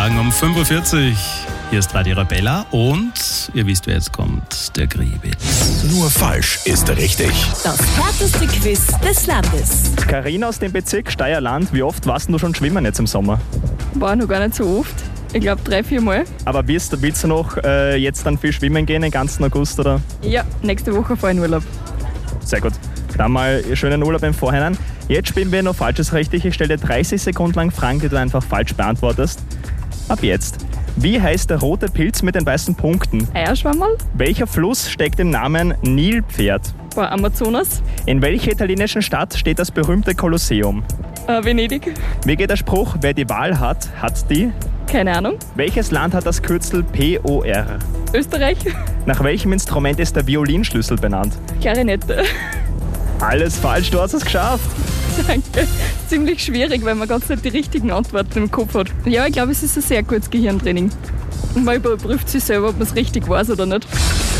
Fragen um 5.40 Uhr. Hier ist Radio Arabella und ihr wisst, wer jetzt kommt, der Griebitz. Nur falsch ist richtig. Das härteste Quiz des Landes. Carina aus dem Bezirk Steierland, wie oft warst du schon schwimmen jetzt im Sommer? War noch gar nicht so oft. Ich glaube 3-4 Mal. Aber willst du noch jetzt dann viel schwimmen gehen, den ganzen August, oder? Ja, nächste Woche fahre ich in Urlaub. Sehr gut. Dann mal schönen Urlaub im Vorhinein. Jetzt spielen wir noch Falsches richtig. Ich stelle dir 30 Sekunden lang Fragen, die du einfach falsch beantwortest. Ab jetzt. Wie heißt der rote Pilz mit den weißen Punkten? Eierschwammerl? Welcher Fluss steckt im Namen Nilpferd? War Amazonas? In welcher italienischen Stadt steht das berühmte Kolosseum? Venedig? Wie geht der Spruch, wer die Wahl hat, hat die? Keine Ahnung. Welches Land hat das Kürzel POR? Österreich? Nach welchem Instrument ist der Violinschlüssel benannt? Klarinette. Alles falsch, du hast es geschafft. Danke. Ziemlich schwierig, weil man ganz nicht die richtigen Antworten im Kopf hat. Ja, ich glaube, es ist ein sehr gutes Gehirntraining. Und man überprüft sich selber, ob man es richtig weiß oder nicht.